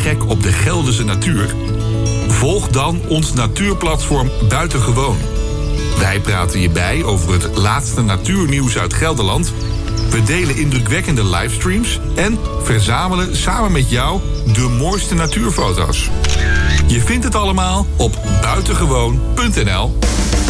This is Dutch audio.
gek op de Gelderse natuur? Volg dan ons natuurplatform Buitengewoon. Wij praten je bij over het laatste natuurnieuws uit Gelderland. We delen indrukwekkende livestreams en verzamelen samen met jou de mooiste natuurfoto's. Je vindt het allemaal op buitengewoon.nl.